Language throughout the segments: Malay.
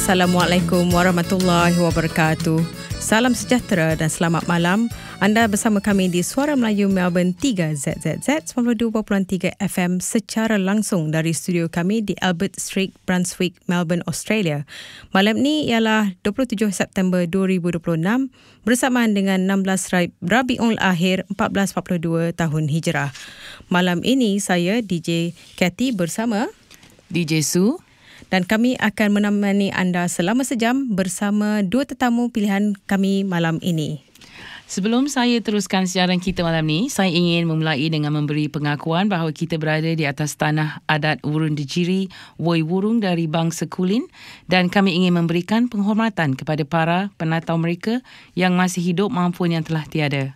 Assalamualaikum warahmatullahi wabarakatuh. Salam sejahtera dan selamat malam. Anda bersama kami di Suara Melayu Melbourne 3 ZZZ 92.3 FM secara langsung dari studio kami di Albert Street, Brunswick, Melbourne, Australia. Malam ni ialah 27 September 2026 bersamaan dengan 16 Rabiul Akhir 1442 tahun Hijrah. Malam ini saya DJ Cathy bersama DJ Su. Dan kami akan menemani anda selama sejam bersama dua tetamu pilihan kami malam ini. Sebelum saya teruskan siaran kita malam ni, saya ingin memulai dengan memberi pengakuan bahawa kita berada di atas tanah adat Wurundjeri Woi Wurrung dari bangsa Kulin dan kami ingin memberikan penghormatan kepada para penatau mereka yang masih hidup maupun yang telah tiada.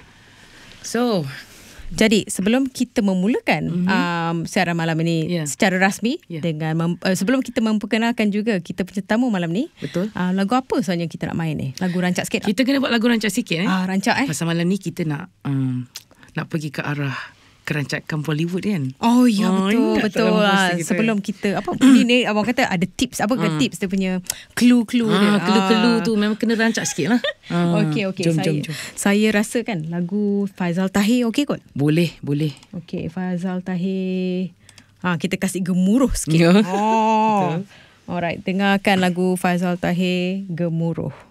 Jadi sebelum kita memulakan siaran malam ini secara rasmi dengan sebelum kita memperkenalkan juga kita punya tamu malam ni. Betul. Lagu apa sebenarnya kita nak main ni? Lagu rancak sikit. Kita kena buat lagu rancak sikit rancak Pasal malam ni kita nak pergi ke arah kerancakan Bollywood kan. Oh ya, betul. Sebelum kita ni abang kata ada tips tips dia punya clue dia. Clue tu memang kena rancak sikit lah. Okey. Jom. Saya rasa kan lagu Faizal Tahir okey kot? Boleh. Okey, Faizal Tahir. Kita kasih gemuruh sikit. Betul. Alright, dengarkan lagu Faizal Tahir Gemuruh.